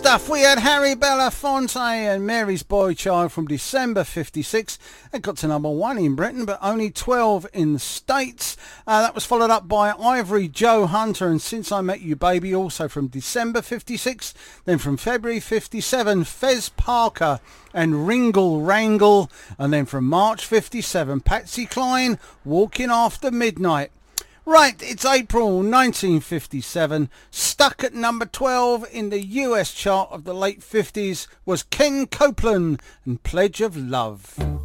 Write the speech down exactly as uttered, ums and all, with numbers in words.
stuff. We had Harry Belafonte and Mary's Boy Child from December fifty-six. It got to number one in Britain, but only twelve in the States. Uh, that was followed up by Ivory Joe Hunter and Since I Met You Baby, also from December fifty-six. Then from February fifty-seven, Fez Parker and Ringle Wrangle. And then from March fifty-seven, Patsy Cline, Walking After Midnight. Right, it's April nineteen fifty-seven. Stuck at number twelve in the U S chart of the late fifties was Ken Copeland and Pledge of Love.